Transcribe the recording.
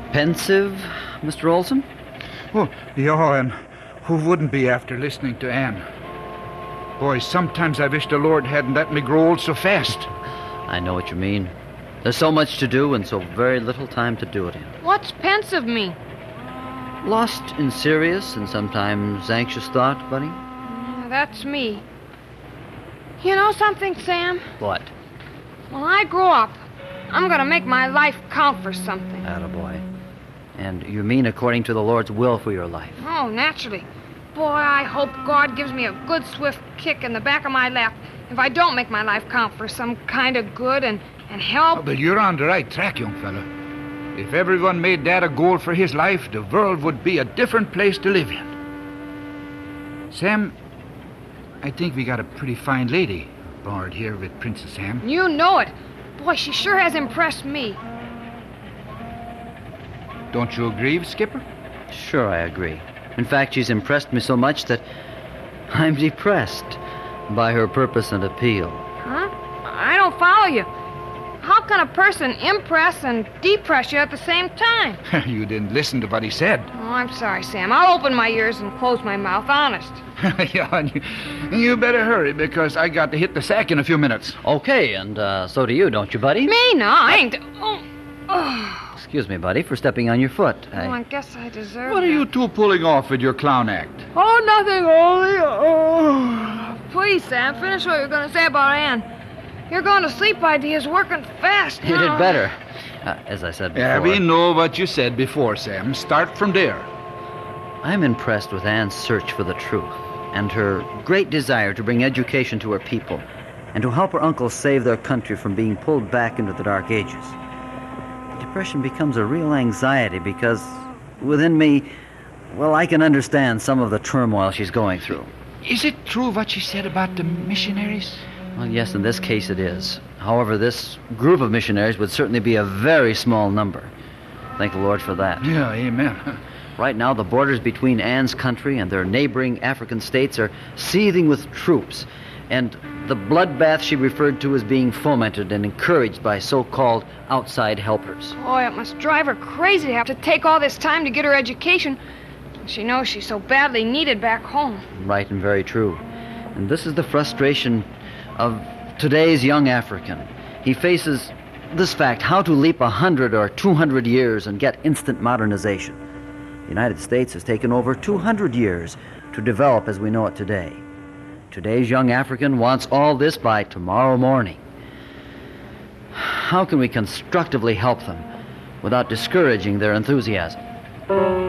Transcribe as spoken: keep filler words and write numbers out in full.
Pensive, Mister Olson? Oh, yeah, and who wouldn't be after listening to Anne? Boy, sometimes I wish the Lord hadn't let me grow old so fast. I know what you mean. There's so much to do and so very little time to do it in. What's pensive mean? Lost in serious and sometimes anxious thought, buddy? Yeah, that's me. You know something, Sam? What? When I grow up, I'm gonna make my life count for something. Attaboy. And you mean according to the Lord's will for your life? Oh, naturally. Boy, I hope God gives me a good swift kick in the back of my lap if I don't make my life count for some kind of good and, and help. Oh, but you're on the right track, young fella. If everyone made that a goal for his life, the world would be a different place to live in. Sam, I think we got a pretty fine lady aboard here with Princess Anne. You know it. Boy, she sure has impressed me. Don't you agree, Skipper? Sure, I agree. In fact, she's impressed me so much that I'm depressed by her purpose and appeal. Huh? I don't follow you. How can a person impress and depress you at the same time? You didn't listen to what he said. Oh, I'm sorry, Sam. I'll open my ears and close my mouth, honest. Yeah, and you, and you better hurry because I got to hit the sack in a few minutes. Okay, and uh, so do you, don't you, buddy? Me? No, I ain't... Oh, oh. Excuse me, buddy, for stepping on your foot. I... Oh, I guess I deserve What are that. you two pulling off with your clown act? Oh, nothing, Ollie. Oh. Please, Sam, finish what you're going to say about Anne. Your going to sleep idea is working fast. You now. did better. Uh, as I said before... Yeah, we know what you said before, Sam. Start from there. I'm impressed with Anne's search for the truth and her great desire to bring education to her people and to help her uncles save their country from being pulled back into the Dark Ages. Depression becomes a real anxiety because within me, well, I can understand some of the turmoil she's going through. Is it true what she said about the missionaries? Well, yes, in this case it is. However, this group of missionaries would certainly be a very small number. Thank the Lord for that. Yeah, amen. Right now, the borders between Anne's country and their neighboring African states are seething with troops, and the bloodbath she referred to as being fomented and encouraged by so-called outside helpers. Boy, it must drive her crazy to have to take all this time to get her education. She knows she's so badly needed back home. Right, and very true. And this is the frustration of today's young African. He faces this fact, how to leap a hundred or two hundred years and get instant modernization. The United States has taken over two hundred years to develop as we know it today. Today's young African wants all this by tomorrow morning. How can we constructively help them without discouraging their enthusiasm?